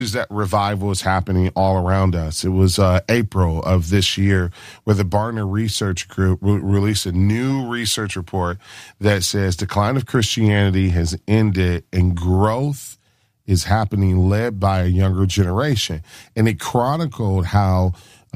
is that revival is happening all around us. It was April of this year where the Barna Research Group released a new research report that says decline of Christianity has ended and growth is happening led by a younger generation. And it chronicled how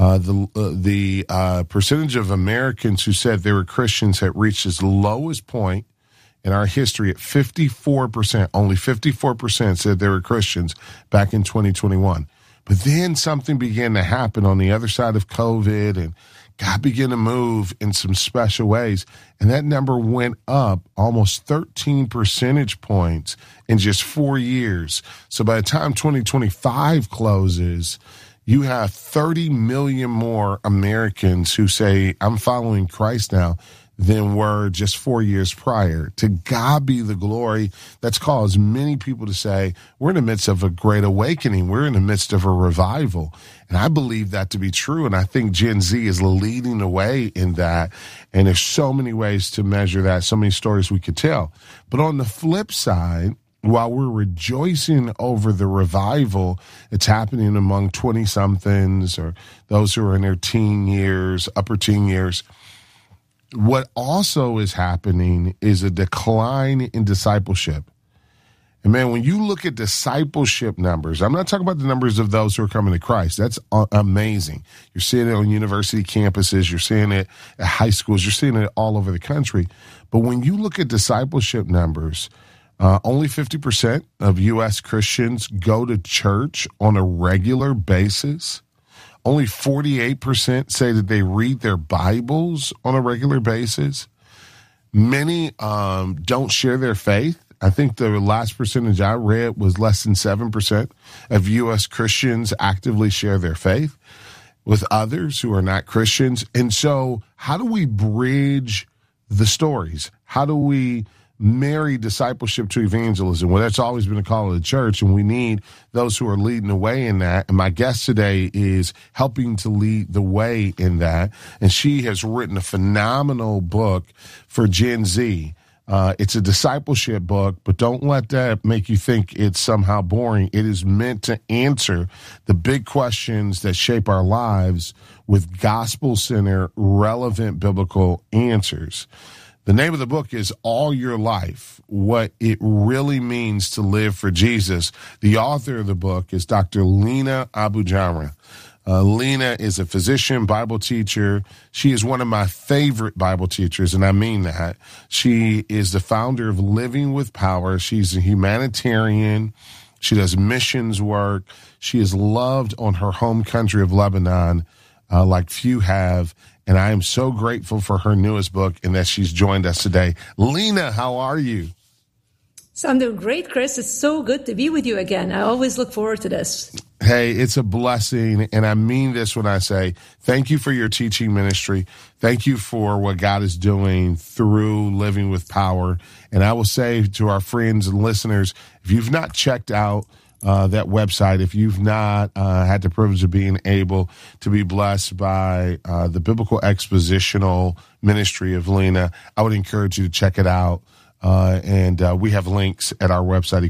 the percentage of Americans who said they were Christians had reached its lowest point in our history at 54%. Only 54% said they were Christians back in 2021. But then something began to happen on the other side of COVID, and God began to move in some special ways. And that number went up almost 13 percentage points in just 4 years. So by the time 2025 closes, you have 30 million more Americans who say, I'm following Christ now, than were just 4 years prior. To God be the glory. That's caused many people to say, we're in the midst of a great awakening. We're in the midst of a revival. And I believe that to be true. And I think Gen Z is leading the way in that. And there's so many ways to measure that, so many stories we could tell. But on the flip side, while we're rejoicing over the revival that's happening among 20-somethings or those who are in their teen years, upper teen years, what also is happening is a decline in discipleship. And man, when you look at discipleship numbers, I'm not talking about the numbers of those who are coming to Christ. That's amazing. You're seeing it on university campuses. You're seeing it at high schools. You're seeing it all over the country. But when you look at discipleship numbers, only 50% of U.S. Christians go to church on a regular basis. Only 48% say that they read their Bibles on a regular basis. Many don't share their faith. I think the last percentage I read was less than 7% of U.S. Christians actively share their faith with others who are not Christians. And so how do we bridge the stories? How do we marry discipleship to evangelism? Well, that's always been a call of the church, and we need those who are leading the way in that. And my guest today is helping to lead the way in that. And she has written a phenomenal book for Gen Z. It's a discipleship book, but don't let that make you think it's somehow boring. It is meant to answer the big questions that shape our lives with gospel-centered, relevant biblical answers. The name of the book is All Your Life, What It Really Means to Live for Jesus. The author of the book is Dr. Lena Abu-Jamra. Lena is a physician, Bible teacher. She is one of my favorite Bible teachers, and I mean that. She is the founder of Living with Power. She's a humanitarian. She does missions work. She is loved on her home country of Lebanon like few have. And I am so grateful for her newest book and that she's joined us today. Lena, how are you? So I'm doing great, Chris. It's so good to be with you again. I always look forward to this. Hey, it's a blessing, and I mean this when I say thank you for your teaching ministry. Thank you for what God is doing through Living with Power. And I will say to our friends and listeners, if you've not checked out that website, if you've not had the privilege of being able to be blessed by the biblical expositional ministry of Lena, I would encourage you to check it out. And we have links at our website,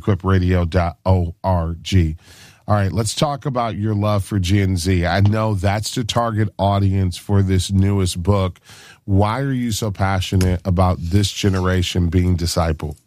equipradio.org. All right, let's talk about your love for Gen Z. I know that's the target audience for this newest book. Why are you so passionate about this generation being discipled?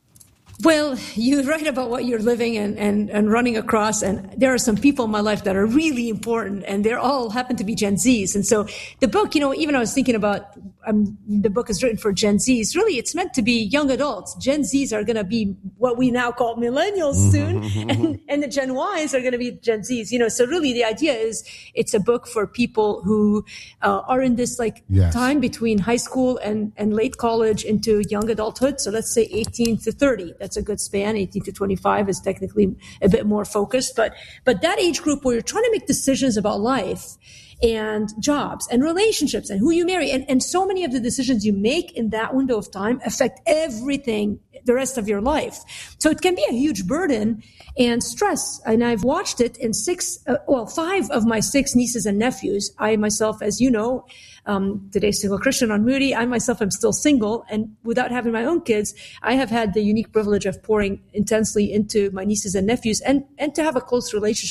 Well, you write about what you're living and running across, and there are some people in my life that are really important, and they're all happen to be Gen Zs. And so the book, even I was thinking about the book is written for Gen Zs. Really, it's meant to be young adults. Gen Zs are going to be what we now call millennials soon, and the Gen Ys are going to be Gen Zs. So really the idea is it's a book for people who are in this time between high school and late college into young adulthood. So let's say 18 to 30. That's a good span. 18 to 25 is technically a bit more focused, but that age group where you're trying to make decisions about life and jobs and relationships and who you marry. And so many of the decisions you make in that window of time affect everything the rest of your life. So it can be a huge burden and stress. And I've watched it in 5 of my 6 nieces and nephews. I myself, as you know, today's single Christian on Moody, I myself am still single. And without having my own kids, I have had the unique privilege of pouring intensely into my nieces and nephews and to have a close relationship